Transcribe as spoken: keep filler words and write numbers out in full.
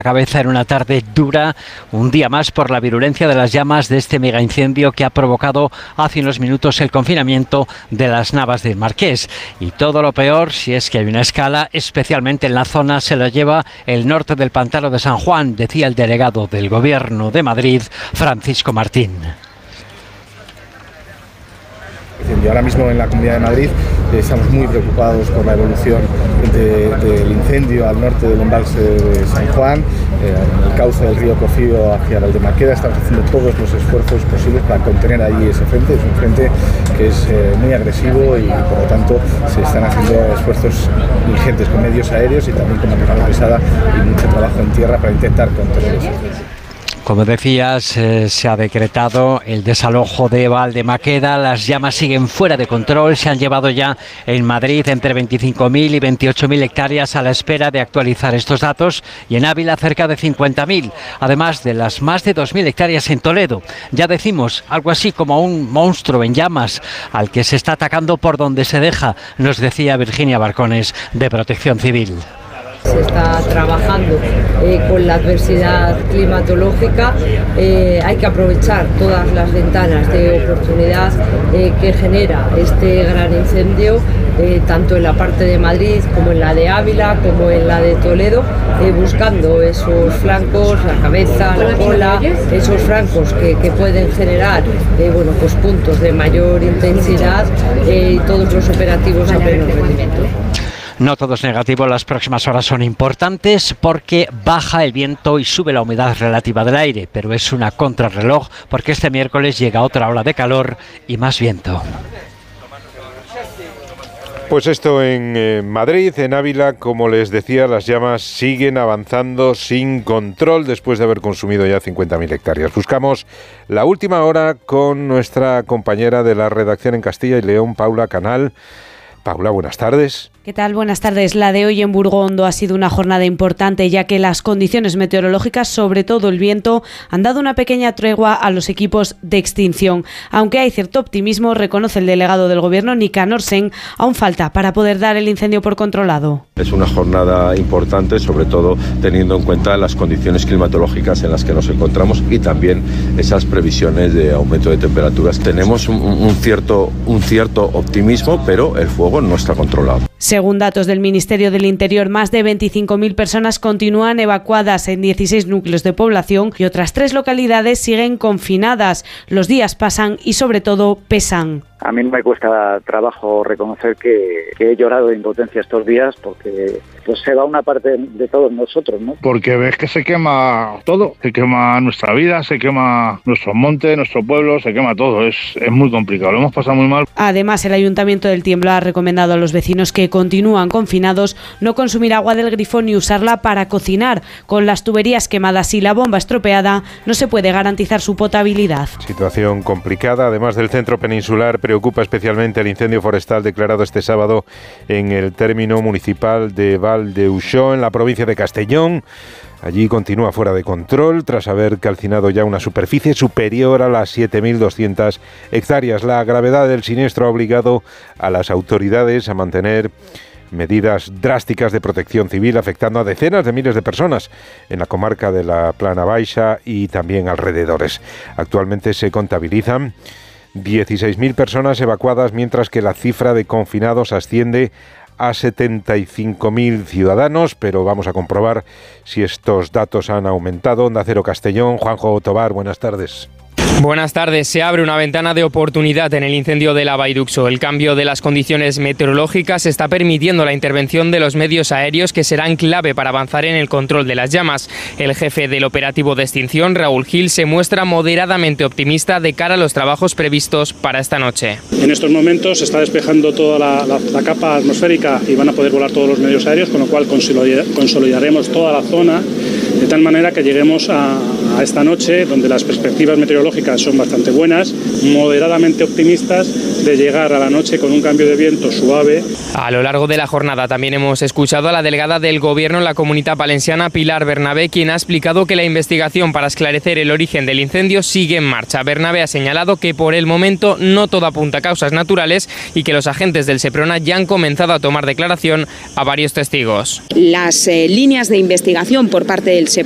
Cabeza en una tarde dura, un día más por la virulencia de las llamas de este mega incendio que ha provocado hace unos minutos el confinamiento de las Navas del Marqués. Y todo lo peor, si es que hay una escala, especialmente en la zona, se lo lleva el norte del Pantano de San Juan, decía el delegado del Gobierno de Madrid, Francisco Martín. Ahora mismo en la Comunidad de Madrid eh, estamos muy preocupados por la evolución de, del incendio al norte del embalse de San Juan, eh, en el cauce del río Cofío hacia Valdemaqueda. Estamos haciendo todos los esfuerzos posibles para contener ahí ese frente. Es un frente que es eh, muy agresivo y por lo tanto se están haciendo esfuerzos ingentes con medios aéreos y también con maquinaria pesada y mucho trabajo en tierra para intentar contener ese frente. Como decías, eh, se ha decretado el desalojo de Valdemaqueda, las llamas siguen fuera de control, se han llevado ya en Madrid entre veinticinco mil y veintiocho mil hectáreas a la espera de actualizar estos datos y en Ávila cerca de cincuenta mil, además de las más de dos mil hectáreas en Toledo. Ya decimos, algo así como un monstruo en llamas al que se está atacando por donde se deja, nos decía Virginia Barcones de Protección Civil. Se está trabajando eh, con la adversidad climatológica, eh, hay que aprovechar todas las ventanas de oportunidad eh, que genera este gran incendio, eh, tanto en la parte de Madrid como en la de Ávila, como en la de Toledo, eh, buscando esos flancos, la cabeza, la cola, esos flancos que, que pueden generar eh, bueno, pues puntos de mayor intensidad eh, y todos los operativos a pleno rendimiento. No todo es negativo, las próximas horas son importantes porque baja el viento y sube la humedad relativa del aire, pero es una contrarreloj porque este miércoles llega otra ola de calor y más viento. Pues esto en eh, Madrid, en Ávila, como les decía, las llamas siguen avanzando sin control después de haber consumido ya cincuenta mil hectáreas. Buscamos la última hora con nuestra compañera de la redacción en Castilla y León, Paula Canal. Paula, buenas tardes. ¿Qué tal? Buenas tardes. La de hoy en Burgondo ha sido una jornada importante, ya que las condiciones meteorológicas, sobre todo el viento, han dado una pequeña tregua a los equipos de extinción. Aunque hay cierto optimismo, reconoce el delegado del Gobierno, Nicanor Sen, aún falta para poder dar el incendio por controlado. Es una jornada importante, sobre todo teniendo en cuenta las condiciones climatológicas en las que nos encontramos y también esas previsiones de aumento de temperaturas. Tenemos un, un, cierto, un cierto optimismo, pero el fuego no está controlado. Según datos del Ministerio del Interior, más de veinticinco mil personas continúan evacuadas en dieciséis núcleos de población y otras tres localidades siguen confinadas. Los días pasan y sobre todo pesan. A mí me cuesta trabajo reconocer que, que he llorado de impotencia estos días porque pues se va una parte de todos nosotros, ¿no? Porque ves que se quema todo, se quema nuestra vida, se quema nuestro monte, nuestro pueblo, se quema todo. Es, es muy complicado, lo hemos pasado muy mal. Además, el Ayuntamiento del Tiemblo ha recomendado a los vecinos que continúan confinados no consumir agua del grifo ni usarla para cocinar. Con las tuberías quemadas y la bomba estropeada, no se puede garantizar su potabilidad. Situación complicada, además del centro peninsular. Preocupa especialmente el incendio forestal declarado este sábado en el término municipal de Val de Uxó, en la provincia de Castellón. Allí continúa fuera de control tras haber calcinado ya una superficie superior a las siete mil doscientas hectáreas. La gravedad del siniestro ha obligado a las autoridades a mantener medidas drásticas de protección civil, afectando a decenas de miles de personas en la comarca de la Plana Baixa y también alrededores. Actualmente se contabilizan dieciséis mil personas evacuadas, mientras que la cifra de confinados asciende a setenta y cinco mil ciudadanos, pero vamos a comprobar si estos datos han aumentado. Onda Cero Castellón, Juanjo Tobar, buenas tardes. Buenas tardes. Se abre una ventana de oportunidad en el incendio de la Vall d'Uxó. El cambio de las condiciones meteorológicas está permitiendo la intervención de los medios aéreos que serán clave para avanzar en el control de las llamas. El jefe del operativo de extinción, Raúl Gil, se muestra moderadamente optimista de cara a los trabajos previstos para esta noche. En estos momentos se está despejando toda la, la, la capa atmosférica y van a poder volar todos los medios aéreos, con lo cual consolidaremos toda la zona de tal manera que lleguemos a, a esta noche donde las perspectivas meteorológicas son bastante buenas, moderadamente optimistas de llegar a la noche con un cambio de viento suave. A lo largo de la jornada también hemos escuchado a la delegada del Gobierno en la Comunitat Valenciana, Pilar Bernabé, quien ha explicado que la investigación para esclarecer el origen del incendio sigue en marcha. Bernabé ha señalado que por el momento no todo apunta a causas naturales y que los agentes del Seprona ya han comenzado a tomar declaración a varios testigos. Las eh, líneas de investigación por parte del Seprona